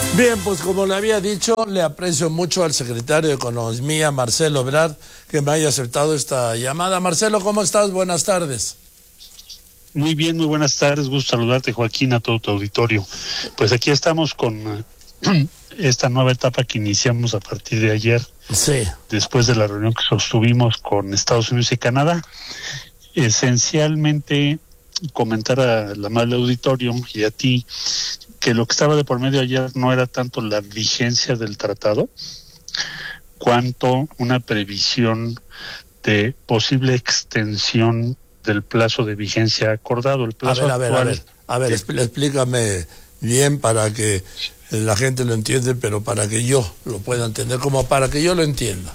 Bien, pues como le había dicho, le aprecio mucho al secretario de Economía, Marcelo Ebrard, que me haya aceptado esta llamada. Marcelo, ¿cómo estás? Buenas tardes. Muy bien, muy buenas tardes. Gusto saludarte, Joaquín, a todo tu auditorio. Pues aquí estamos con esta nueva etapa que iniciamos a partir de ayer, sí, después de la reunión que sostuvimos con Estados Unidos y Canadá. Esencialmente, comentar al amable auditorio y a ti que lo que estaba de por medio ayer no era tanto la vigencia del tratado, cuanto una previsión de posible extensión del plazo de vigencia acordado. El plazo A ver, explícame bien para que la gente lo entienda, pero para que yo lo pueda entender, como para que yo lo entienda.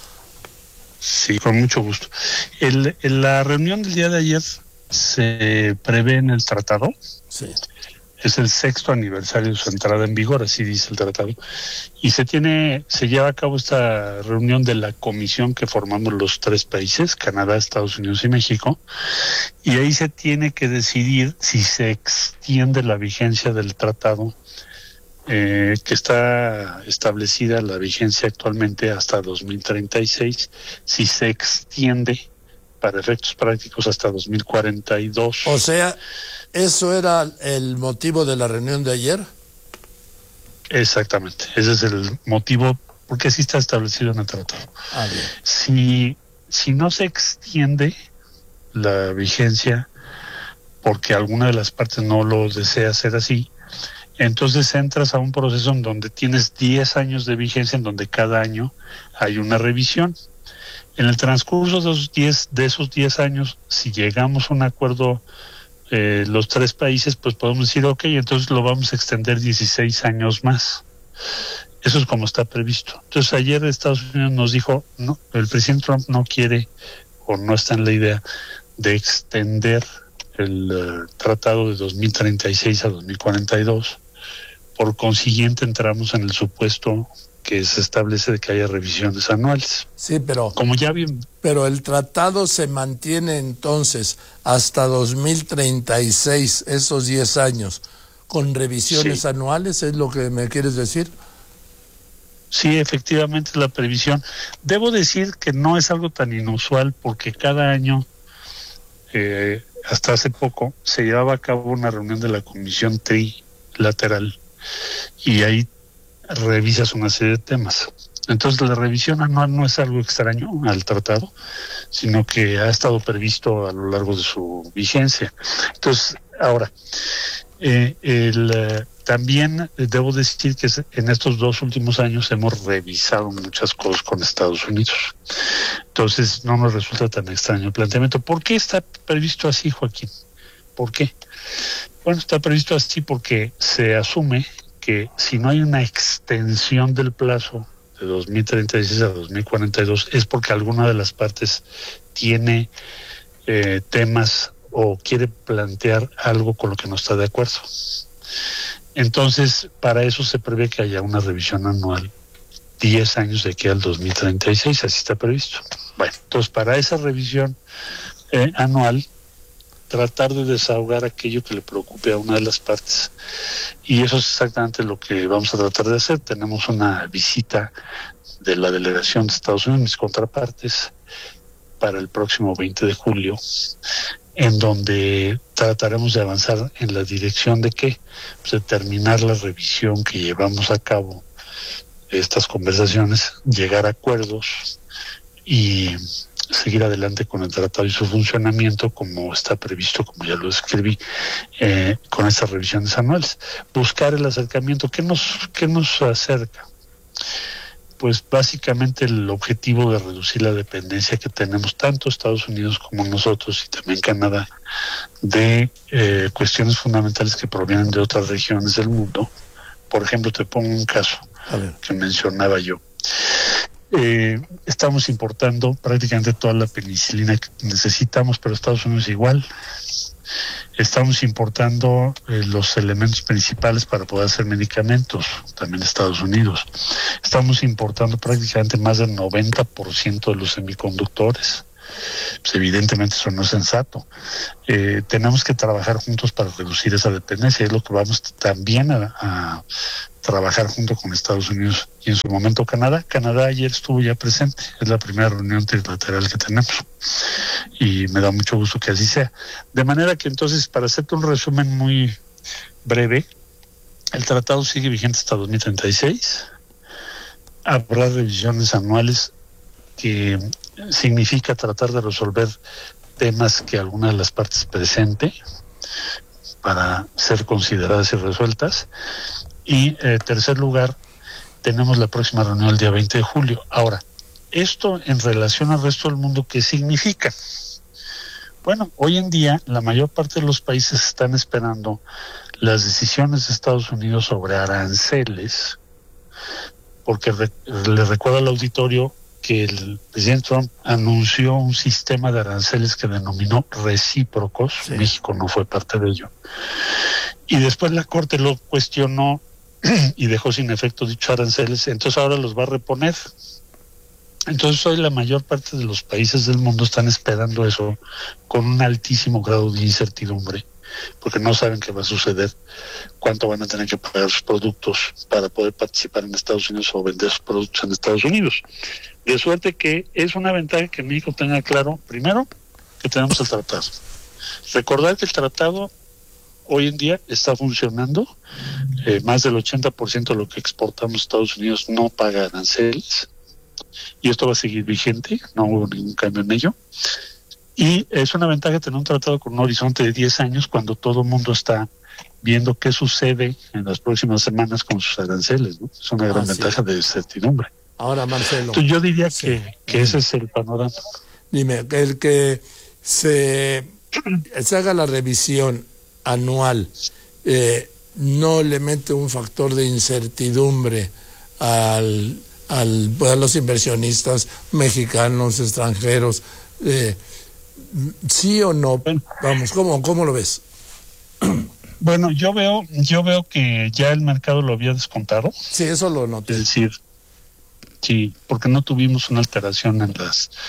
Sí, con mucho gusto. En la reunión del día de ayer se prevé en el tratado. Sí. Es el 6º aniversario de su entrada en vigor, así dice el tratado, y se lleva a cabo esta reunión de la comisión que formamos los 3 países, Canadá, Estados Unidos y México, y ahí se tiene que decidir si se extiende la vigencia del tratado, que está establecida la vigencia actualmente hasta 2036, si se extiende para efectos prácticos hasta 2042. O sea, ¿eso era el motivo de la reunión de ayer? Exactamente, ese es el motivo, porque sí está establecido en el tratado. Bien. Si no se extiende la vigencia porque alguna de las partes no lo desea hacer así, entonces entras a un proceso en donde tienes 10 años de vigencia, en donde cada año hay una revisión. En el transcurso de esos 10 años, si llegamos a un acuerdo los 3 países, pues podemos decir, ok, entonces lo vamos a extender 16 años más. Eso es como está previsto. Entonces ayer Estados Unidos nos dijo, no, el presidente Trump no quiere o no está en la idea de extender el tratado de 2036 a 2042. Por consiguiente entramos en el supuesto que se establece de que haya revisiones anuales. Sí, pero como ya bien, pero el tratado se mantiene entonces hasta 2036, esos 10 años, con revisiones anuales, ¿es lo que me quieres decir? Sí, efectivamente la previsión. Debo decir que no es algo tan inusual porque cada año, hasta hace poco, se llevaba a cabo una reunión de la Comisión Trilateral y ahí revisas una serie de temas. Entonces la revisión anual no es algo extraño al tratado, sino que ha estado previsto a lo largo de su vigencia. Entonces, ahora, también debo decir que en estos 2 últimos años hemos revisado muchas cosas con Estados Unidos. Entonces no nos resulta tan extraño el planteamiento. ¿Por qué está previsto así, Joaquín? ¿Por qué? Bueno, está previsto así porque se asume que si no hay una extensión del plazo de 2036 a 2042 es porque alguna de las partes tiene temas o quiere plantear algo con lo que no está de acuerdo. Entonces, para eso se prevé que haya una revisión anual 10 años de aquí al 2036, así está previsto. Bueno, entonces para esa revisión anual, tratar de desahogar aquello que le preocupe a una de las partes. Y eso es exactamente lo que vamos a tratar de hacer. Tenemos una visita de la delegación de Estados Unidos, mis contrapartes, para el próximo 20 de julio, en donde trataremos de avanzar en la dirección de que, pues, de terminar la revisión que llevamos a cabo, estas conversaciones, llegar a acuerdos y seguir adelante con el tratado y su funcionamiento como está previsto, como ya lo escribí, con estas revisiones anuales. Buscar el acercamiento. ¿Qué nos acerca? Pues básicamente el objetivo de reducir la dependencia que tenemos tanto Estados Unidos como nosotros y también Canadá de cuestiones fundamentales que provienen de otras regiones del mundo. Por ejemplo, te pongo un caso que mencionaba yo. Estamos importando prácticamente toda la penicilina que necesitamos, pero Estados Unidos igual. Estamos importando los elementos principales para poder hacer medicamentos, también Estados Unidos. Estamos importando prácticamente más del 90% de los semiconductores. Pues evidentemente eso no es sensato. Tenemos que trabajar juntos para reducir esa dependencia, es lo que vamos también a trabajar junto con Estados Unidos y en su momento Canadá. Canadá ayer estuvo ya presente, es la primera reunión trilateral que tenemos y me da mucho gusto que así sea. De manera que entonces, para hacerte un resumen muy breve, el tratado sigue vigente hasta 2036. Habrá revisiones anuales que significa tratar de resolver temas que alguna de las partes presente para ser consideradas y resueltas. Y tercer lugar, tenemos la próxima reunión el día 20 de julio. Ahora, esto en relación al resto del mundo, ¿qué significa? Bueno, hoy en día la mayor parte de los países están esperando las decisiones de Estados Unidos sobre aranceles, porque le recuerdo al auditorio que el presidente Trump anunció un sistema de aranceles que denominó recíprocos. Sí. México no fue parte de ello. Y después la Corte lo cuestionó y dejó sin efecto dichos aranceles, entonces ahora los va a reponer. Entonces hoy la mayor parte de los países del mundo están esperando eso con un altísimo grado de incertidumbre, porque no saben qué va a suceder, cuánto van a tener que pagar sus productos para poder participar en Estados Unidos o vender sus productos en Estados Unidos. De suerte que es una ventaja que México tenga claro, primero, que tenemos el tratado. Recordar que el tratado hoy en día está funcionando, más del 80% de lo que exportamos a Estados Unidos no paga aranceles, y esto va a seguir vigente, no hubo ningún cambio en ello. Y es una ventaja tener un tratado con un horizonte de 10 años cuando todo el mundo está viendo qué sucede en las próximas semanas con sus aranceles, ¿no? Es una gran ventaja de certidumbre. Ahora, Marcelo. Entonces yo diría que ese es el panorama. Dime, el que se haga la revisión anual, ¿no le mete un factor de incertidumbre a los inversionistas mexicanos, extranjeros? ¿Sí o no? Vamos, ¿cómo lo ves? Bueno, yo veo que ya el mercado lo había descontado. Sí, eso lo noté. Es decir, sí, porque no tuvimos una alteración en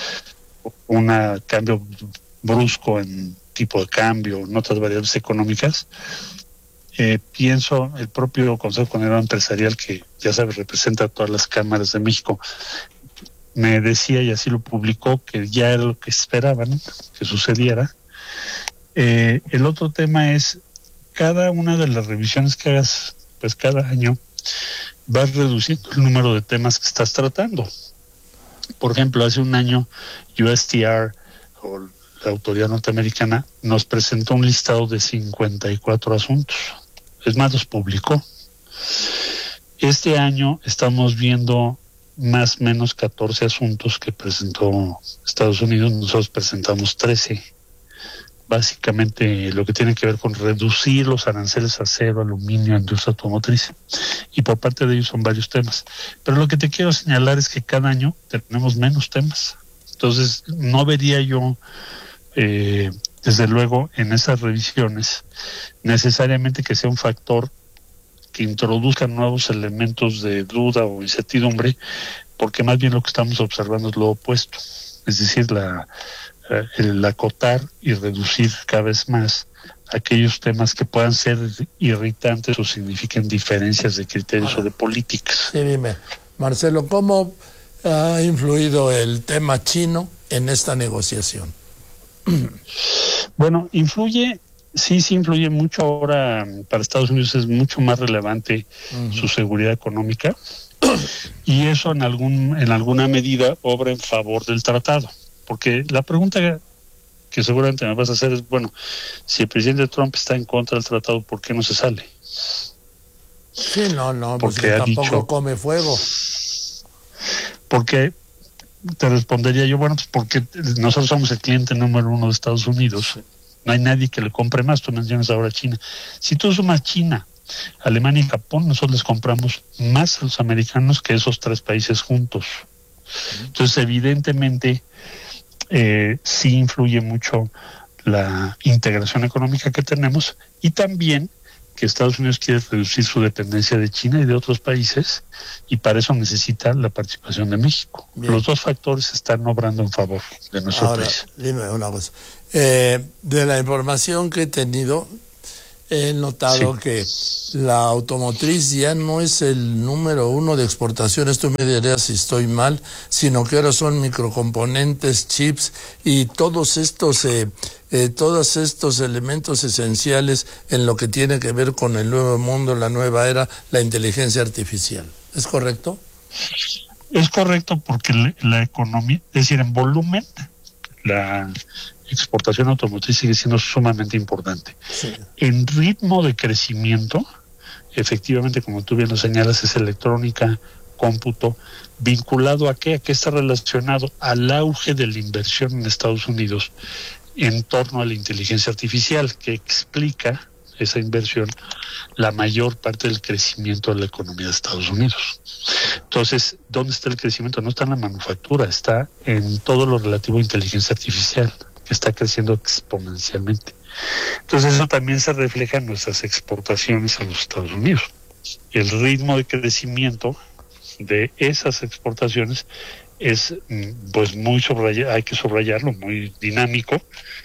un cambio brusco en tipo de cambio, en otras variables económicas. Pienso, el propio Consejo Coordinador Empresarial, que ya sabes, representa a todas las cámaras de México, me decía, y así lo publicó, que ya era lo que esperaban que sucediera. El otro tema es, cada una de las revisiones que hagas, pues cada año, vas reduciendo el número de temas que estás tratando. Por ejemplo, hace un año, USTR, o la autoridad norteamericana, nos presentó un listado de 54 asuntos. Es más, los publicó. Este año estamos viendo más o menos 14 asuntos que presentó Estados Unidos, nosotros presentamos 13. Básicamente lo que tiene que ver con reducir los aranceles a acero, aluminio, industria automotriz, y por parte de ellos son varios temas. Pero lo que te quiero señalar es que cada año tenemos menos temas. Entonces no vería yo, desde luego, en esas revisiones necesariamente que sea un factor que introduzcan nuevos elementos de duda o incertidumbre, porque más bien lo que estamos observando es lo opuesto, es decir, el acotar y reducir cada vez más aquellos temas que puedan ser irritantes o signifiquen diferencias de criterios o de políticas. Sí, dime, Marcelo, ¿cómo ha influido el tema chino en esta negociación? Bueno, sí influye mucho. Ahora para Estados Unidos es mucho más relevante su seguridad económica, y eso en alguna medida obra en favor del tratado, porque la pregunta que seguramente me vas a hacer es, bueno, si el presidente Trump está en contra del tratado, ¿por qué no se sale? Sí, no, porque pues tampoco come fuego. Porque te respondería yo, bueno, pues porque nosotros somos el cliente número 1 de Estados Unidos. Sí. No hay nadie que le compre más. Tú mencionas ahora China. Si tú sumas China, Alemania y Japón, nosotros les compramos más a los americanos que esos 3 países juntos. Entonces, evidentemente, sí influye mucho la integración económica que tenemos, y también que Estados Unidos quiere reducir su dependencia de China y de otros países, y para eso necesita la participación de México. Bien. Los dos factores están obrando en favor de nuestro país. Dime una cosa. De la información que he tenido, he notado que la automotriz ya no es el número uno de exportaciones, tú me dirás si estoy mal, sino que ahora son microcomponentes, chips y todos estos elementos esenciales en lo que tiene que ver con el nuevo mundo, la nueva era, la inteligencia artificial. ¿Es correcto? Es correcto, porque la economía, es decir, en volumen, la exportación automotriz sigue siendo sumamente importante. Sí. En ritmo de crecimiento, efectivamente, como tú bien lo señalas, es electrónica, cómputo, vinculado a qué está relacionado al auge de la inversión en Estados Unidos en torno a la inteligencia artificial, que explica esa inversión la mayor parte del crecimiento de la economía de Estados Unidos. Entonces, ¿dónde está el crecimiento? No está en la manufactura, está en todo lo relativo a inteligencia artificial, que está creciendo exponencialmente. Entonces, eso también se refleja en nuestras exportaciones a los Estados Unidos. El ritmo de crecimiento de esas exportaciones es, pues, hay que subrayarlo, muy dinámico,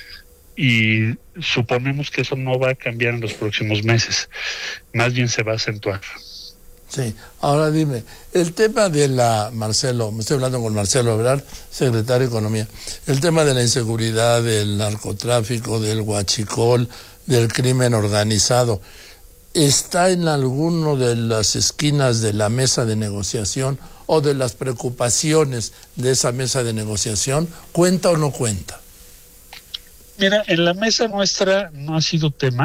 y suponemos que eso no va a cambiar en los próximos meses, más bien se va a acentuar. Sí, ahora dime, el tema de Marcelo, me estoy hablando con Marcelo Ebrard, secretario de Economía, el tema de la inseguridad, del narcotráfico, del huachicol, del crimen organizado, ¿está en alguno de las esquinas de la mesa de negociación o de las preocupaciones de esa mesa de negociación? ¿Cuenta o no cuenta? Mira, en la mesa nuestra no ha sido tema,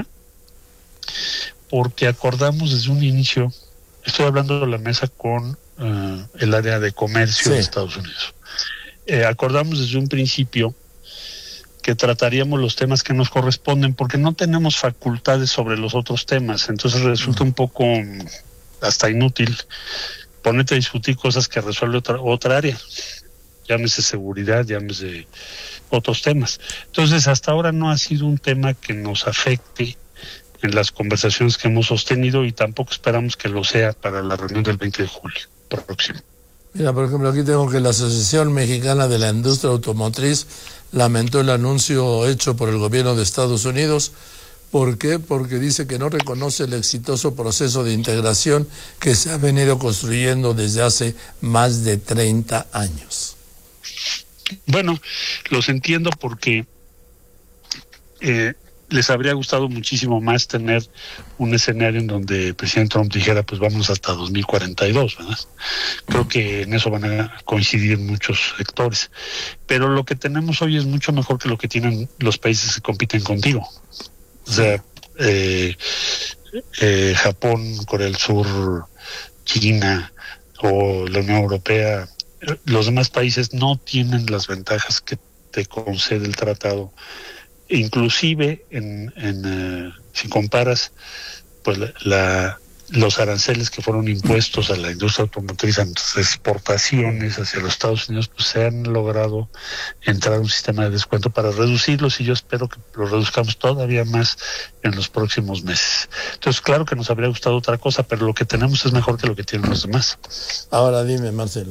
porque acordamos desde un inicio. Estoy hablando de la mesa con el área de comercio de Estados Unidos. Acordamos desde un principio que trataríamos los temas que nos corresponden, porque no tenemos facultades sobre los otros temas. Entonces resulta un poco hasta inútil ponerte a discutir cosas que resuelve otra área. Llámese seguridad, llámese otros temas. Entonces, hasta ahora no ha sido un tema que nos afecte en las conversaciones que hemos sostenido, y tampoco esperamos que lo sea para la reunión del 20 de julio próximo. Mira, por ejemplo, aquí tengo que la Asociación Mexicana de la Industria Automotriz lamentó el anuncio hecho por el gobierno de Estados Unidos. ¿Por qué? Porque dice que no reconoce el exitoso proceso de integración que se ha venido construyendo desde hace más de 30 años. Bueno, los entiendo, porque les habría gustado muchísimo más tener un escenario en donde el presidente Trump dijera, pues vamos hasta 2042, ¿verdad? Creo que en eso van a coincidir muchos sectores. Pero lo que tenemos hoy es mucho mejor que lo que tienen los países que compiten contigo. O sea, Japón, Corea del Sur, China o la Unión Europea. Los demás países no tienen las ventajas que te concede el tratado. Inclusive, si comparas, pues los aranceles que fueron impuestos a la industria automotriz, a las exportaciones hacia los Estados Unidos, pues se han logrado entrar a un sistema de descuento para reducirlos, y yo espero que lo reduzcamos todavía más en los próximos meses. Entonces, claro que nos habría gustado otra cosa, pero lo que tenemos es mejor que lo que tienen los demás. Ahora dime, Marcelo,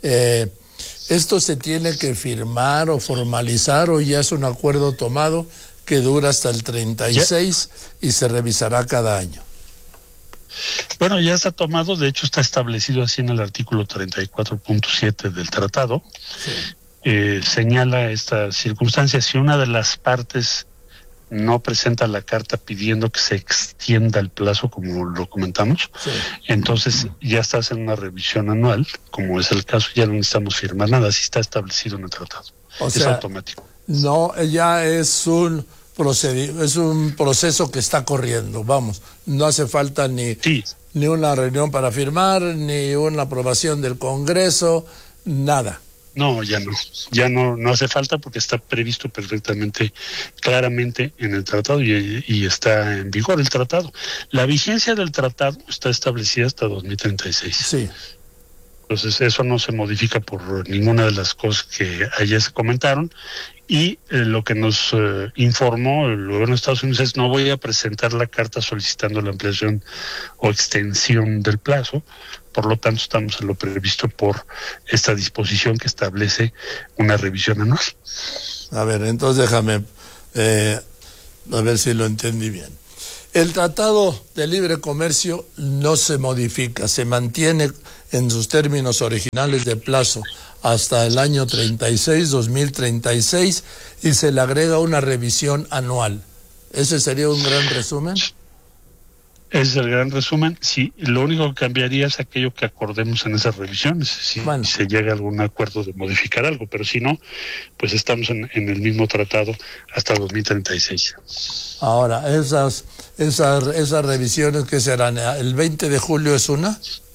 ¿esto se tiene que firmar o formalizar, o ya es un acuerdo tomado que dura hasta el 36 y se revisará cada año? Bueno, ya está tomado, de hecho está establecido así en el artículo 34.7 del tratado. Sí. Señala esta circunstancia: si una de las partes no presenta la carta pidiendo que se extienda el plazo, como lo comentamos, entonces ya estás en una revisión anual, como es el caso, ya no necesitamos firmar nada, así está establecido en el tratado. Es automático. No, ya es un proceso que está corriendo, vamos, no hace falta ni una reunión para firmar, ni una aprobación del Congreso, nada. No, ya no hace falta, porque está previsto perfectamente, claramente en el tratado, y está en vigor el tratado. La vigencia del tratado está establecida hasta 2036. Sí. Entonces eso no se modifica por ninguna de las cosas que ayer se comentaron, y lo que nos informó el gobierno de Estados Unidos es: no voy a presentar la carta solicitando la ampliación o extensión del plazo. Por lo tanto, estamos en lo previsto por esta disposición que establece una revisión anual. A ver, entonces déjame a ver si lo entendí bien. El Tratado de Libre Comercio no se modifica, se mantiene en sus términos originales de plazo hasta el año 2036, y se le agrega una revisión anual. ¿Ese sería un gran resumen? Ese es el gran resumen. Sí, lo único que cambiaría es aquello que acordemos en esas revisiones, si se llega a algún acuerdo de modificar algo, pero si no, pues estamos en el mismo tratado hasta 2036. Ahora, esas revisiones, ¿qué serán? ¿El 20 de julio es una?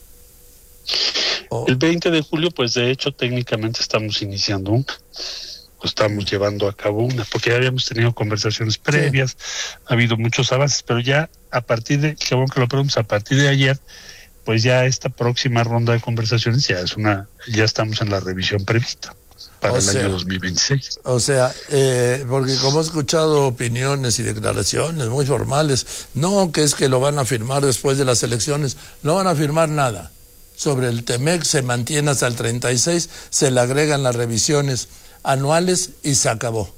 El 20 de julio, pues de hecho técnicamente estamos iniciando una. Estamos llevando a cabo una, porque ya habíamos tenido conversaciones previas, ha habido muchos avances, pero ya a partir de, qué bueno que lo preguntas, a partir de ayer, pues ya esta próxima ronda de conversaciones ya estamos en la revisión prevista para el año 2026. O sea, porque como he escuchado opiniones y declaraciones muy formales, no, que es que lo van a firmar después de las elecciones, no van a firmar nada. Sobre el TEMEC se mantiene hasta el 36, se le agregan las revisiones anuales y se acabó.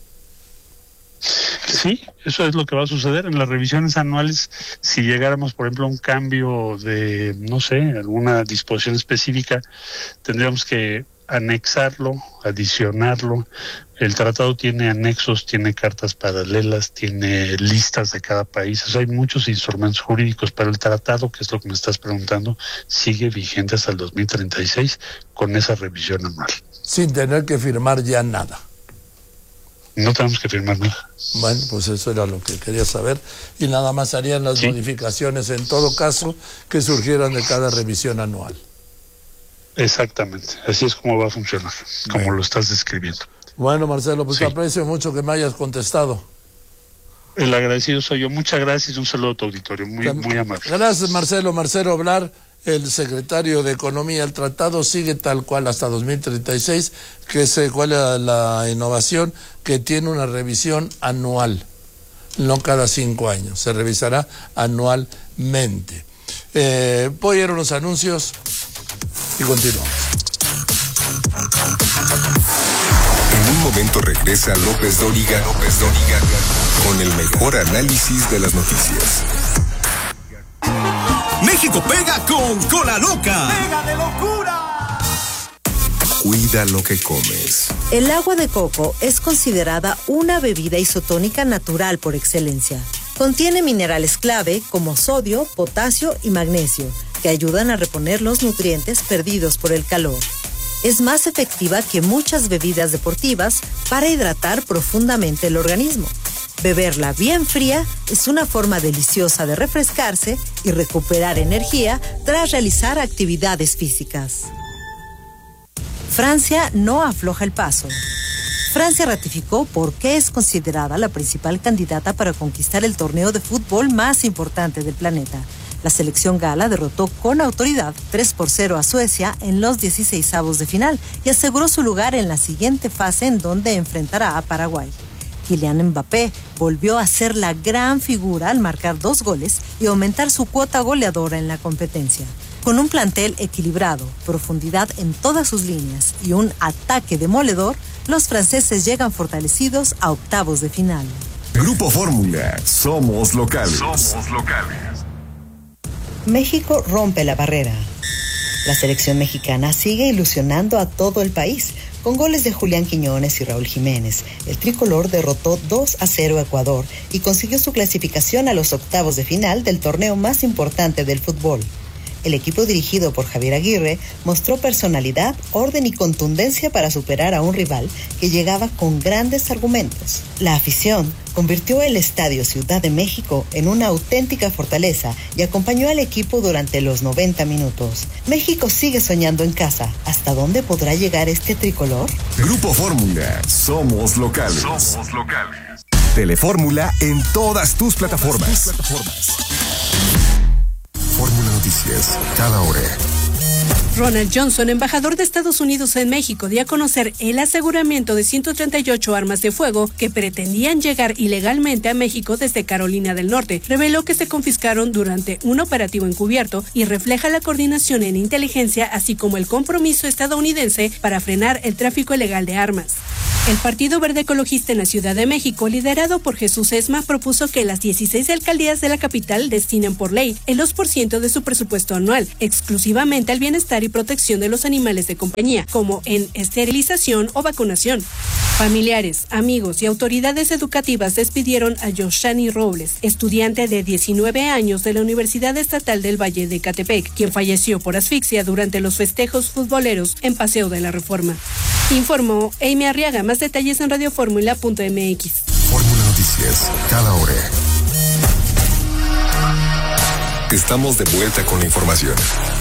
Sí, eso es lo que va a suceder en las revisiones anuales. Si llegáramos, por ejemplo, a un cambio de, no sé, alguna disposición específica, tendríamos que anexarlo, adicionarlo. El tratado tiene anexos, tiene cartas paralelas, tiene listas de cada país. O sea, hay muchos instrumentos jurídicos, pero el tratado, que es lo que me estás preguntando, sigue vigente hasta el 2036 con esa revisión anual. Sin tener que firmar ya nada. No tenemos que firmar nada. Bueno, pues eso era lo que quería saber. Y nada más harían las modificaciones en todo caso que surgieran de cada revisión anual. Exactamente, así es como va a funcionar, como lo estás describiendo. Bueno, Marcelo, pues te aprecio mucho que me hayas contestado. El agradecido soy yo. Muchas gracias, un saludo a tu auditorio, muy amable. Gracias, Marcelo. Marcelo Ebrard, el secretario de Economía. El tratado sigue tal cual hasta 2036, cuál es la innovación, que tiene una revisión anual, no cada 5 años, se revisará anualmente. Voy a ir a unos anuncios y continuamos. En un momento regresa López Dóriga con el mejor análisis de las noticias. México pega con Cola Loca. ¡Pega de locura! Cuida lo que comes. El agua de coco es considerada una bebida isotónica natural por excelencia. Contiene minerales clave como sodio, potasio y magnesio, que ayudan a reponer los nutrientes perdidos por el calor. Es más efectiva que muchas bebidas deportivas para hidratar profundamente el organismo. Beberla bien fría es una forma deliciosa de refrescarse y recuperar energía tras realizar actividades físicas. Francia no afloja el paso. Francia ratificó por qué es considerada la principal candidata para conquistar el torneo de fútbol más importante del planeta. La selección gala derrotó con autoridad 3-0 a Suecia en los 16avos de final y aseguró su lugar en la siguiente fase, en donde enfrentará a Paraguay. Kylian Mbappé volvió a ser la gran figura al marcar 2 goles y aumentar su cuota goleadora en la competencia. Con un plantel equilibrado, profundidad en todas sus líneas y un ataque demoledor, los franceses llegan fortalecidos a octavos de final. Grupo Fórmula, somos locales. México rompe la barrera. La selección mexicana sigue ilusionando a todo el país. Con goles de Julián Quiñones y Raúl Jiménez, el tricolor derrotó 2-0 a Ecuador y consiguió su clasificación a los octavos de final del torneo más importante del fútbol. El equipo dirigido por Javier Aguirre mostró personalidad, orden y contundencia para superar a un rival que llegaba con grandes argumentos. La afición convirtió el Estadio Ciudad de México en una auténtica fortaleza y acompañó al equipo durante los 90 minutos. México sigue soñando en casa. ¿Hasta dónde podrá llegar este tricolor? Grupo Fórmula, somos locales. Telefórmula en todas tus plataformas. Fórmula Noticias, cada hora. Ronald Johnson, embajador de Estados Unidos en México, dio a conocer el aseguramiento de 138 armas de fuego que pretendían llegar ilegalmente a México desde Carolina del Norte. Reveló que se confiscaron durante un operativo encubierto y refleja la coordinación en inteligencia, así como el compromiso estadounidense para frenar el tráfico ilegal de armas. El Partido Verde Ecologista en la Ciudad de México, liderado por Jesús Esma, propuso que las 16 alcaldías de la capital destinen por ley el 2% de su presupuesto anual, exclusivamente al bienestar y protección de los animales de compañía, como en esterilización o vacunación. Familiares, amigos y autoridades educativas despidieron a Yoshani Robles, estudiante de 19 años de la Universidad Estatal del Valle de Ecatepec, quien falleció por asfixia durante los festejos futboleros en Paseo de la Reforma. Informó Amy Arriaga. Más detalles en radioformula.mx. Fórmula Noticias, cada hora. Estamos de vuelta con la información.